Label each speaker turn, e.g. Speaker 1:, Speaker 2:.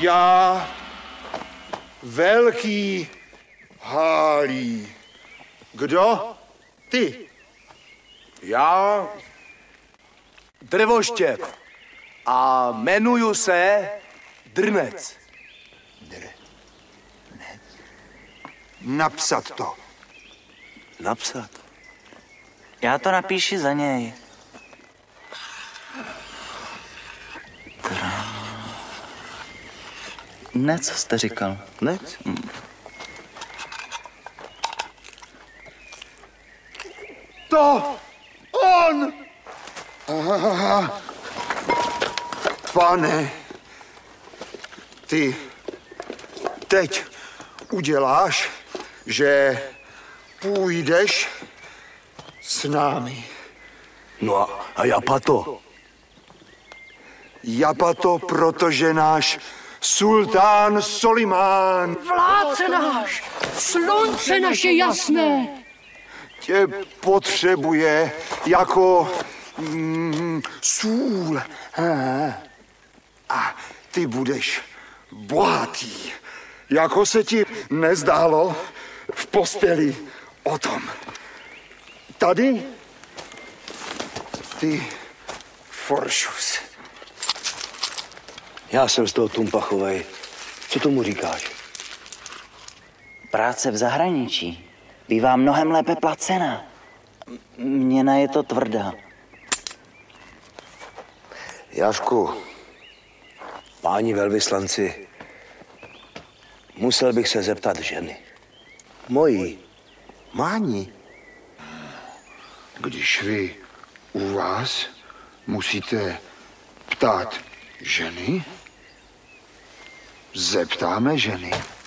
Speaker 1: Já, velký Hálí. Kdo? Ty.
Speaker 2: Já, Drvoštěp. A jmenuju se Drnec.
Speaker 1: Napsat to.
Speaker 2: Napsat?
Speaker 3: Já to napíši za něj. Ne, co jste říkal?
Speaker 2: Nec?
Speaker 1: To on! Aha. Pane, ty teď uděláš, že půjdeš s námi.
Speaker 2: No a japato?
Speaker 1: Japato, protože náš sultán Solimán
Speaker 4: Vládce náš, slunce naše jasné,
Speaker 1: tě potřebuje jako sůl. A ty budeš bohatý, jako se ti nezdálo v posteli o tom. Tady ty foršus.
Speaker 2: Já jsem z toho Tumpachovej. Co tomu říkáš?
Speaker 3: Práce v zahraničí bývá mnohem lépe placená. Měna je to tvrdá.
Speaker 2: Jášku, páni velvyslanci, musel bych se zeptat ženy. Mojí.
Speaker 1: Máni, když vy u vás musíte ptát ženy, zeptáme ženy.